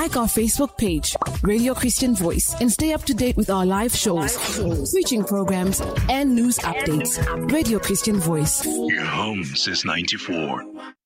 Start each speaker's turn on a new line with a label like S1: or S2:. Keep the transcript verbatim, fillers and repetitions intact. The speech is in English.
S1: Like our Facebook page, Radio Christian Voice, and stay up to date with our live shows, preaching programs, and news updates. Radio Christian Voice.
S2: Your home since ninety-four.